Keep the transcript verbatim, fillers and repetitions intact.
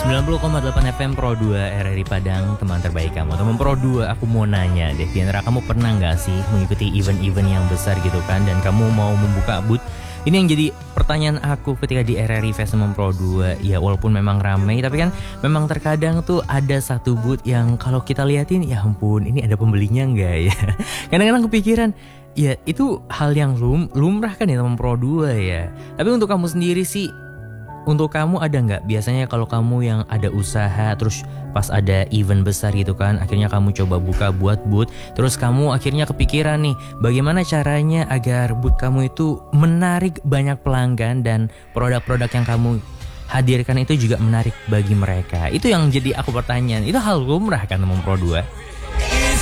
sembilan puluh koma delapan F M Pro dua R R I Padang, teman terbaik kamu. Teman Pro dua, aku mau nanya deh, di antara kamu pernah gak sih mengikuti event-event yang besar gitu kan, dan kamu mau membuka booth? Ini yang jadi pertanyaan aku ketika di R R I Fest Teman Pro dua. Ya walaupun memang ramai, tapi kan memang terkadang tuh ada satu booth yang kalau kita liatin, ya ampun, ini ada pembelinya gak ya? Kadang-kadang kepikiran, ya itu hal yang lum lumrah kan ya Teman Pro dua ya. Tapi untuk kamu sendiri sih, untuk kamu ada nggak biasanya kalau kamu yang ada usaha terus pas ada event besar gitu kan, akhirnya kamu coba buka buat booth, terus kamu akhirnya kepikiran nih bagaimana caranya agar booth kamu itu menarik banyak pelanggan dan produk-produk yang kamu hadirkan itu juga menarik bagi mereka. Itu yang jadi aku pertanyaan, itu hal lumrah kan Teman Pro dua?